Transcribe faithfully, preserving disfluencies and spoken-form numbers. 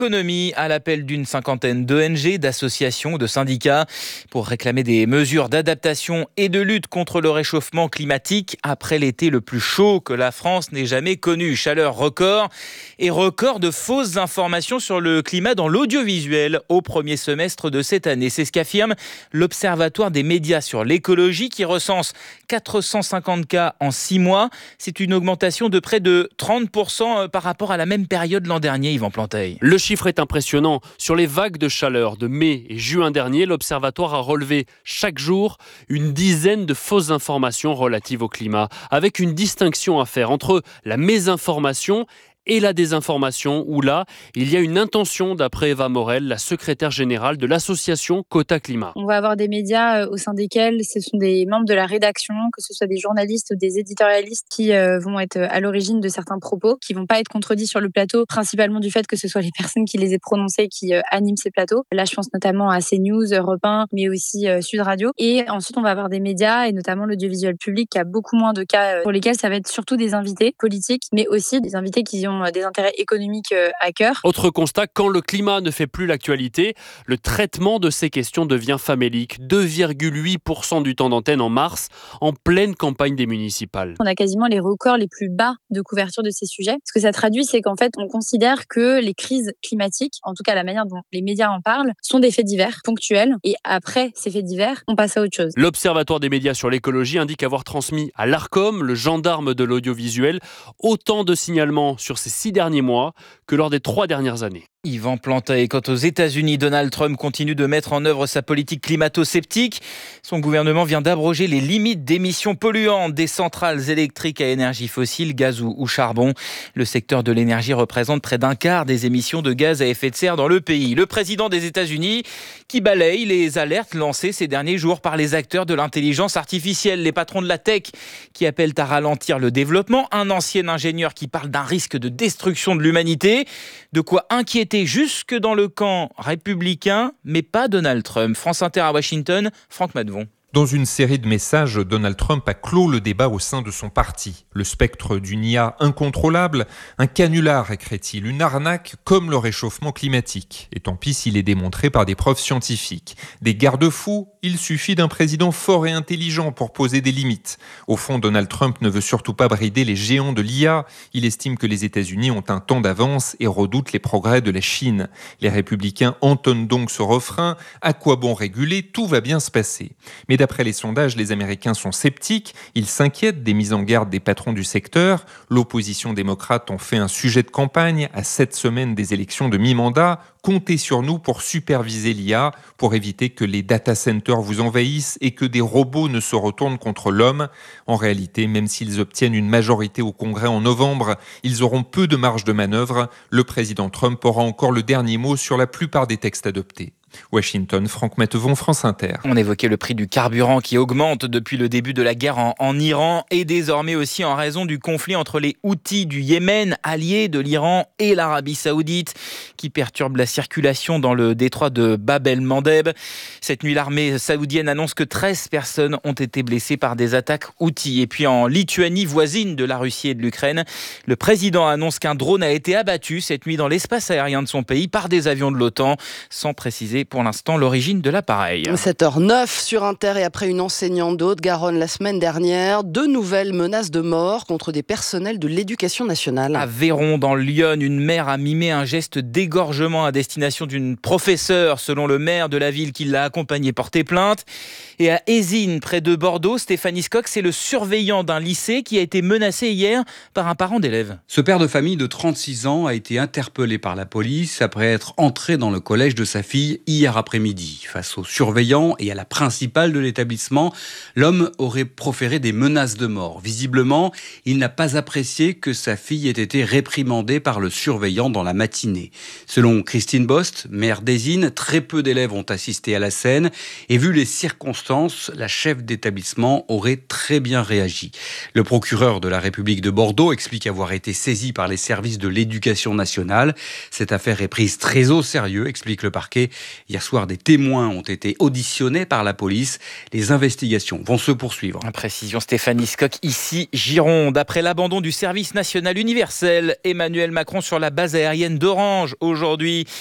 Économie à l'appel d'une cinquantaine d'O N G, d'associations, de syndicats pour réclamer des mesures d'adaptation et de lutte contre le réchauffement climatique après l'été le plus chaud que la France n'ait jamais connu. Chaleur record et record de fausses informations sur le climat dans l'audiovisuel au premier semestre de cette année. C'est ce qu'affirme l'Observatoire des médias sur l'écologie qui recense quatre cent cinquante cas en six mois. C'est une augmentation de près de trente pour cent par rapport à la même période l'an dernier, Yvan Planteil. Le chiffre est impressionnant. Sur les vagues de chaleur de mai et juin dernier, l'Observatoire a relevé chaque jour une dizaine de fausses informations relatives au climat, avec une distinction à faire entre la mésinformation et la désinformation, où là, il y a une intention, d'après Eva Morel, la secrétaire générale de l'association Quota Climat. On va avoir des médias au sein desquels ce sont des membres de la rédaction, que ce soit des journalistes ou des éditorialistes qui vont être à l'origine de certains propos, qui vont pas être contredits sur le plateau, principalement du fait que ce soit les personnes qui les aient prononcés qui animent ces plateaux. Là, je pense notamment à CNews, Europe un, mais aussi Sud Radio. Et ensuite, on va avoir des médias, et notamment l'audiovisuel public, qui a beaucoup moins de cas pour lesquels ça va être surtout des invités politiques, mais aussi des invités qui ont des intérêts économiques à cœur. Autre constat, quand le climat ne fait plus l'actualité, le traitement de ces questions devient famélique. deux virgule huit pour cent du temps d'antenne en mars, en pleine campagne des municipales. On a quasiment les records les plus bas de couverture de ces sujets. Ce que ça traduit, c'est qu'en fait, on considère que les crises climatiques, en tout cas la manière dont les médias en parlent, sont des faits divers, ponctuels. Et après ces faits divers, on passe à autre chose. L'Observatoire des médias sur l'écologie indique avoir transmis à l'Arcom, le gendarme de l'audiovisuel, autant de signalements sur ces six derniers mois que lors des trois dernières années. Yvan Planteil. Quant aux États-Unis, Donald Trump continue de mettre en œuvre sa politique climato-sceptique. Son gouvernement vient d'abroger les limites d'émissions polluantes des centrales électriques à énergie fossile, gaz ou, ou charbon. Le secteur de l'énergie représente près d'un quart des émissions de gaz à effet de serre dans le pays. Le président des États-Unis qui balaye les alertes lancées ces derniers jours par les acteurs de l'intelligence artificielle, les patrons de la tech qui appellent à ralentir le développement, un ancien ingénieur qui parle d'un risque de destruction de l'humanité, de quoi inquiéter jusque dans le camp républicain, mais pas Donald Trump. France Inter à Washington, Franck Madevon. Dans une série de messages, Donald Trump a clos le débat au sein de son parti. Le spectre d'une I A incontrôlable, un canular, écrit-il, une arnaque comme le réchauffement climatique. Et tant pis s'il est démontré par des preuves scientifiques. Des garde-fous, il suffit d'un président fort et intelligent pour poser des limites. Au fond, Donald Trump ne veut surtout pas brider les géants de l'I A. Il estime que les États-Unis ont un temps d'avance et redoute les progrès de la Chine. Les républicains entonnent donc ce refrain. À quoi bon réguler ? Tout va bien se passer. Mais d'après les sondages, les Américains sont sceptiques. Ils s'inquiètent des mises en garde des patrons du secteur. L'opposition démocrate en fait un sujet de campagne à sept semaines des élections de mi-mandat. Comptez sur nous pour superviser l'I A, pour éviter que les data centers vous envahissent et que des robots ne se retournent contre l'homme. En réalité, même s'ils obtiennent une majorité au Congrès en novembre, ils auront peu de marge de manœuvre. Le président Trump aura encore le dernier mot sur la plupart des textes adoptés. Washington, Franck Matevon, France Inter. On évoquait le prix du carburant qui augmente depuis le début de la guerre en, en Iran et désormais aussi en raison du conflit entre les Houthis du Yémen, alliés de l'Iran, et l'Arabie Saoudite, qui perturbe la circulation dans le détroit de Bab el-Mandeb. Cette nuit, l'armée saoudienne annonce que treize personnes ont été blessées par des attaques Houthis. Et puis en Lituanie, voisine de la Russie et de l'Ukraine, le président annonce qu'un drone a été abattu cette nuit dans l'espace aérien de son pays par des avions de l'OTAN, sans préciser pour l'instant l'origine de l'appareil. sept heures neuf sur Inter et après une enseignante d'Haute-Garonne la semaine dernière, deux nouvelles menaces de mort contre des personnels de l'éducation nationale. À Véron, dans l'Yonne, une mère a mimé un geste d'égorgement à destination d'une professeure, selon le maire de la ville qui l'a accompagnée porter plainte. Et à Ézines, près de Bordeaux, Stéphanie Scott, c'est le surveillant d'un lycée qui a été menacé hier par un parent d'élève. Ce père de famille de trente-six ans a été interpellé par la police après être entré dans le collège de sa fille hier après-midi. Face au surveillant et à la principale de l'établissement, l'homme aurait proféré des menaces de mort. Visiblement, il n'a pas apprécié que sa fille ait été réprimandée par le surveillant dans la matinée. Selon Christine Bost, maire d'Ézines, très peu d'élèves ont assisté à la scène et vu les circonstances, la chef d'établissement aurait très bien réagi. Le procureur de la République de Bordeaux explique avoir été saisi par les services de l'éducation nationale. Cette affaire est prise très au sérieux, explique le parquet, Hier soir, des témoins ont été auditionnés par la police. Les investigations vont se poursuivre. Précision Stéphanie Scocq, ici Gironde. Après l'abandon du service national universel, Emmanuel Macron sur la base aérienne d'Orange aujourd'hui.